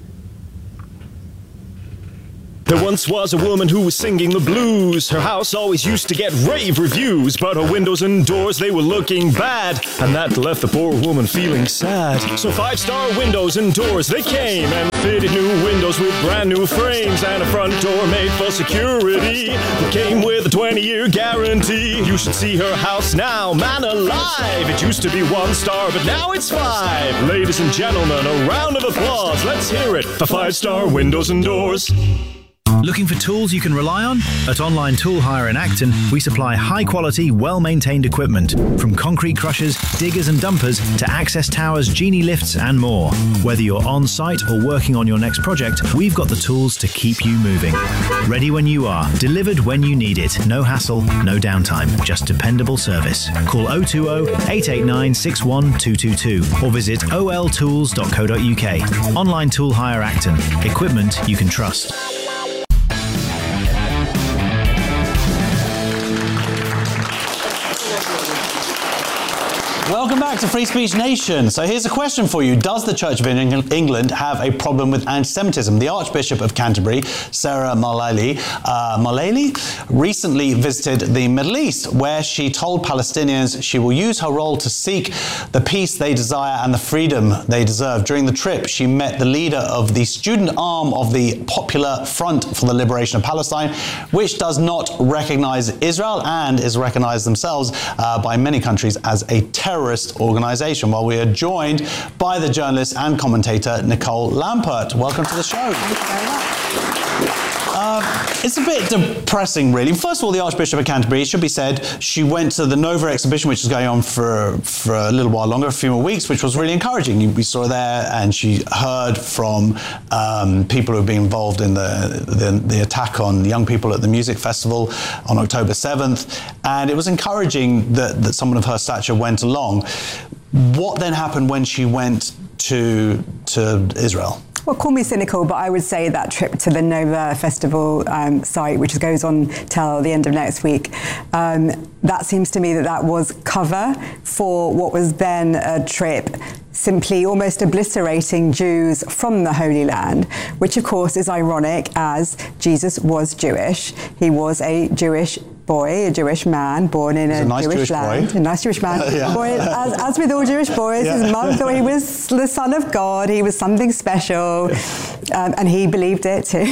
I: There once was a woman who was singing the blues. Her house always used to get rave reviews, but her windows and doors, they were looking bad, and that left the poor woman feeling sad. So Five Star Windows and Doors, they came and fitted new windows with brand new frames and a front door made for security that came with a twenty-year guarantee. You should see her house now, man alive. It used to be one star, but now it's five. Ladies and gentlemen, a round of applause. Let's hear it for Five Star Windows and Doors.
J: Looking for tools you can rely on? At Online Tool Hire in Acton, we supply high-quality, well-maintained equipment, from concrete crushers, diggers and dumpers to access towers, genie lifts and more. Whether you're on-site or working on your next project, we've got the tools to keep you moving. Ready when you are, delivered when you need it. No hassle, no downtime, just dependable service. Call oh two oh, eight eight nine, six one two two two or visit o l tools dot co dot u k. Online Tool Hire Acton. Equipment you can trust.
A: Welcome back to Free Speech Nation. So here's a question for you. Does the Church of England have a problem with anti-Semitism? The Archbishop of Canterbury, Sarah Mullally, uh, Mullally, recently visited the Middle East, where she told Palestinians she will use her role to seek the peace they desire and the freedom they deserve. During the trip, she met the leader of the student arm of the Popular Front for the Liberation of Palestine, which does not recognise Israel and is recognised themselves uh, by many countries as a terrorist organisation. Well, we are joined by the journalist and commentator Nicole Lampert. Welcome to the show.
K: Thank you very much.
A: Uh, it's a bit depressing, really. First of all, the Archbishop of Canterbury, it should be said, she went to the Nova exhibition, which is going on for for a little while longer, a few more weeks, which was really encouraging. We saw her there, and she heard from um, people who have been involved in the, the the attack on young people at the music festival on October seventh, and it was encouraging that, that someone of her stature went along. What then happened when she went to to Israel?
K: Well, call me cynical, but I would say that trip to the Nova Festival um, site, which goes on till the end of next week, um, that seems to me that that was cover for what was then a trip simply almost obliterating Jews from the Holy Land, which of course is ironic as Jesus was Jewish. He was a Jewish boy, a Jewish man, born in a, a nice Jewish, Jewish land. Boy. A nice Jewish man. yeah. Boy, as, as with all Jewish boys, yeah. his mum thought he was the son of God, he was something special, um, and he believed it too.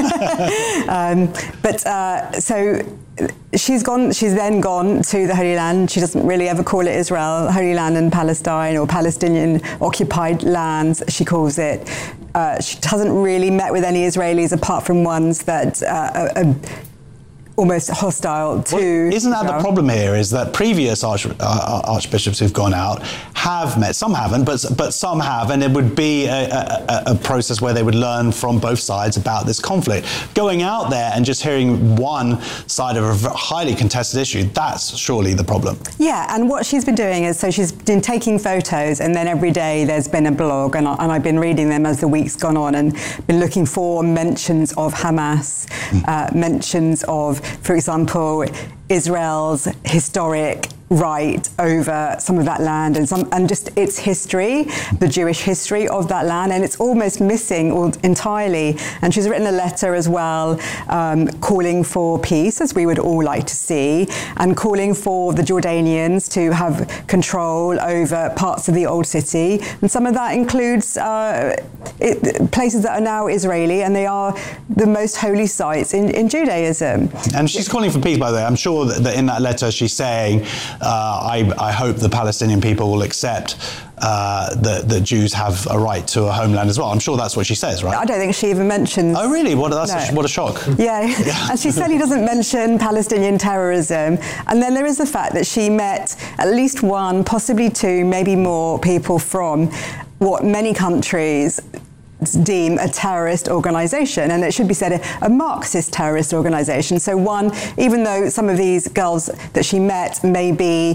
K: um, but uh, so she's gone. She's then gone to the Holy Land. She doesn't really ever call it Israel, Holy Land and Palestine, or Palestinian occupied lands, she calls it. Uh, she hasn't really met with any Israelis apart from ones that uh, are, are almost hostile to.
A: Well, isn't that
K: Israel.
A: the problem here? Is that previous arch, uh, archbishops who've gone out have met, some haven't, but but some have, and it would be a, a, a process where they would learn from both sides about this conflict. Going out there and just hearing one side of a highly contested issue, that's surely the problem.
K: Yeah, and what she's been doing is, so she's been taking photos, and then every day there's been a blog, and, I, and I've been reading them as the week's gone on, and been looking for mentions of Hamas, mm. uh, mentions of, for example, Israel's historic right over some of that land and some and just its history, the Jewish history of that land, and it's almost missing all, entirely. And she's written a letter as well, um, calling for peace, as we would all like to see, and calling for the Jordanians to have control over parts of the old city. And some of that includes uh, it, places that are now Israeli, and they are the most holy sites in, in Judaism.
A: And she's calling for peace, by the way. I'm sure that, that in that letter she's saying, Uh, I, I hope the Palestinian people will accept uh, that, that Jews have a right to a homeland as well. I'm sure that's what she says, right?
K: I don't think she even mentions...
A: Oh, really? What, that's
K: no.
A: a, what a shock.
K: Yeah. yeah, and she certainly doesn't mention Palestinian terrorism. And then there is the fact that she met at least one, possibly two, maybe more people from what many countries deem a terrorist organisation, and it should be said a, a Marxist terrorist organisation. So one, even though some of these girls that she met may be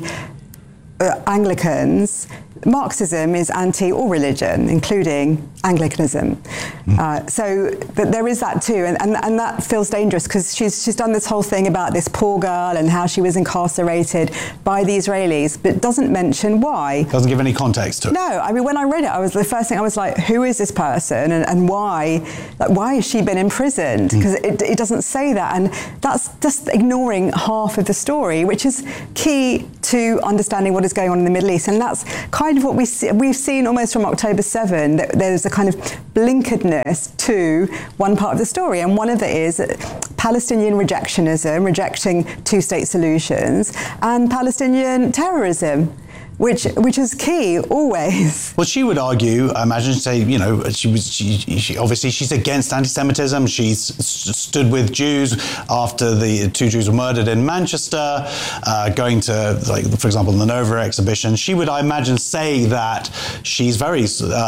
K: uh, Anglicans, Marxism is anti all religion, including Anglicanism. Mm. Uh, so but there is that too, and, and, and that feels dangerous because she's, she's done this whole thing about this poor girl and how she was incarcerated by the Israelis, but doesn't mention why.
A: Doesn't give any context to it.
K: No, I mean, when I read it, I was the first thing I was like, who is this person and, and why? Like, why has she been imprisoned? Because mm. it, it doesn't say that, and that's just ignoring half of the story, which is key to understanding what is going on in the Middle East, and that's kind of what we see, we've seen almost from October seventh, that there's a kind of blinkeredness to one part of the story, and one of it is Palestinian rejectionism, rejecting two-state solutions, and Palestinian terrorism, which which is key always.
A: Well, she would argue, I imagine, say, you know, she was she, she obviously she's against anti-Semitism. She's stood with Jews after the two Jews were murdered in Manchester, uh, going to, like, for example, the Nova exhibition. She would, I imagine, say that she's very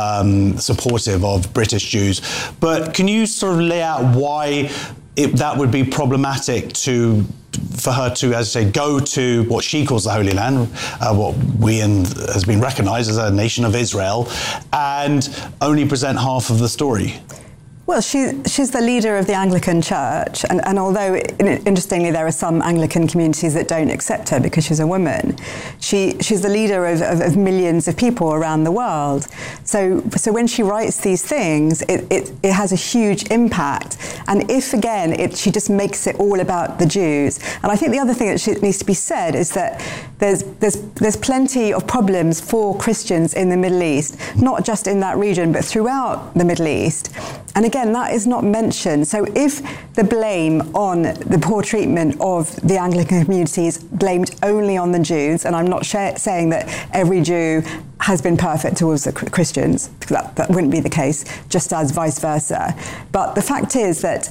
A: um, supportive of British Jews. But can you sort of lay out why it, that would be problematic to? For her to, as I say, go to what she calls the Holy Land, uh, what we in, has been recognised as a nation of Israel, and only present half of the story?
K: Well, she, she's the leader of the Anglican Church, and, and although, interestingly, there are some Anglican communities that don't accept her because she's a woman, she, she's the leader of, of, of millions of people around the world. So, so when she writes these things, it, it, it has a huge impact. And if, again, it, she just makes it all about the Jews. And I think the other thing that she, needs to be said is that there's, there's, there's plenty of problems for Christians in the Middle East, not just in that region, but throughout the Middle East. And again, that is not mentioned. So if the blame on the poor treatment of the Anglican community is blamed only on the Jews, and I'm not sh- saying that every Jew has been perfect towards the Christians, because that, that wouldn't be the case, just as vice versa. But the fact is that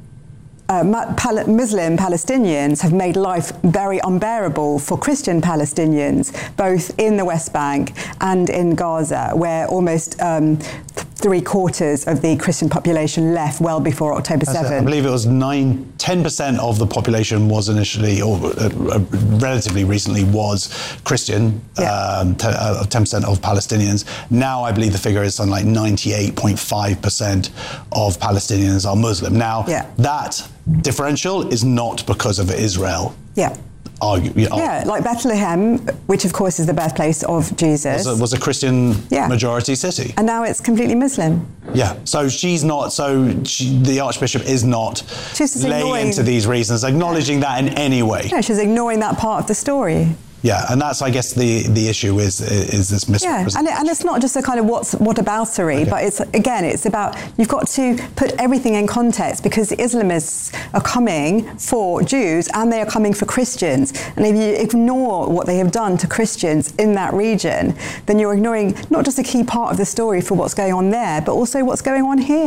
K: Uh, Pal- Muslim Palestinians have made life very unbearable for Christian Palestinians, both in the West Bank and in Gaza, where almost um, three quarters of the Christian population left well before October seventh.
A: I believe it was nine, ten percent of the population was initially, or uh, relatively recently, was Christian. Yeah. Um, t- uh, ten percent of Palestinians. Now I believe the figure is something like ninety-eight point five percent of Palestinians are Muslim. Now
K: yeah.
A: that differential is not because of Israel.
K: Yeah.
A: Argue, you know,
K: yeah, like Bethlehem, which of course is the birthplace of Jesus,
A: was a, was a Christian
K: yeah.
A: majority city,
K: and now it's completely Muslim.
A: Yeah, so she's not. So she, the Archbishop is not laying into these reasons, acknowledging that in any way.
K: No, she's ignoring that part of the story.
A: Yeah, and that's, I guess, the, the issue is is this misrepresentation.
K: Yeah, and, it, and it's not just a kind of what's whataboutery, okay. but it's again, it's about you've got to put everything in context, because the Islamists are coming for Jews and they are coming for Christians. And if you ignore what they have done to Christians in that region, then you're ignoring not just a key part of the story for what's going on there, but also what's going on here.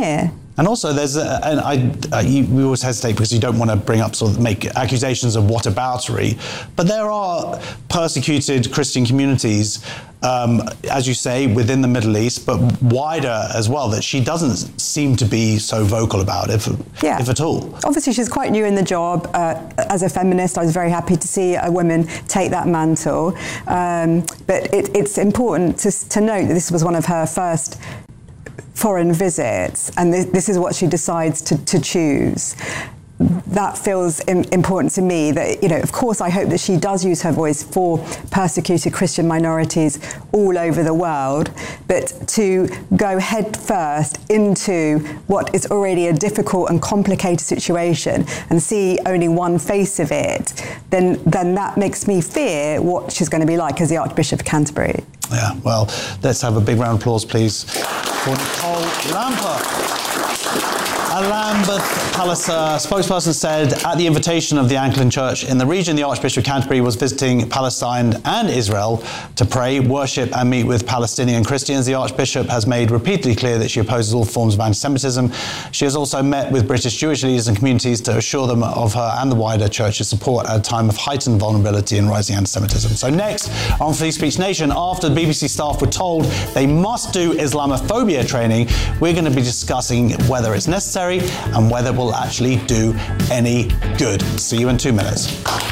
A: And also, there's a, and I, uh, you, we always hesitate because you don't want to bring up sort of make accusations of whataboutery, but there are persecuted Christian communities, um, as you say, within the Middle East, but wider as well, that she doesn't seem to be so vocal about, if,
K: yeah.
A: if at all.
K: Obviously, she's quite new in the job. Uh, as a feminist, I was very happy to see a woman take that mantle. Um, but it, it's important to, to note that this was one of her first foreign visits, and th- this is what she decides to, to choose. That feels im- important to me, that, you know, of course I hope that she does use her voice for persecuted Christian minorities all over the world, but to go head first into what is already a difficult and complicated situation and see only one face of it, then, then that makes me fear what she's going to be like as the Archbishop of Canterbury.
A: Yeah, well, let's have a big round of applause, please, for Nicole Lamper. A Lambeth Palliser spokesperson said, at the invitation of the Anglican Church in the region, the Archbishop of Canterbury was visiting Palestine and Israel to pray, worship and meet with Palestinian Christians. The Archbishop has made repeatedly clear that she opposes all forms of anti-Semitism. She has also met with British Jewish leaders and communities to assure them of her and the wider Church's support at a time of heightened vulnerability and rising anti-Semitism. So next, on Free Speech Nation, after the B B C staff were told they must do Islamophobia training, we're going to be discussing whether it's necessary and whether it will actually do any good. See you in two minutes.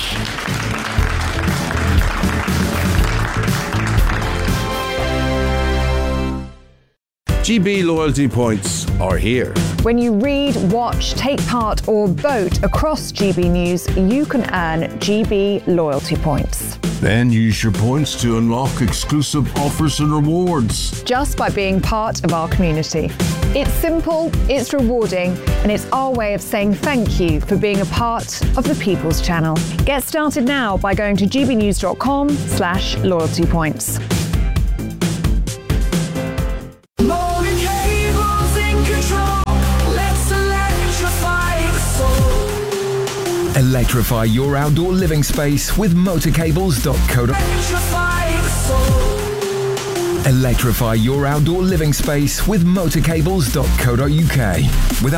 L: G B loyalty points are here.
M: When you read, watch, take part or vote across G B News, you can earn G B loyalty points.
L: Then use your points to unlock exclusive offers and rewards.
M: Just by being part of our community. It's simple, it's rewarding, and it's our way of saying thank you for being a part of the People's Channel. Get started now by going to gbnews.com slash loyalty points.
N: Electrify your outdoor living space with motorcables dot co dot uk. Electrify your outdoor living space with motorcables dot co dot uk. With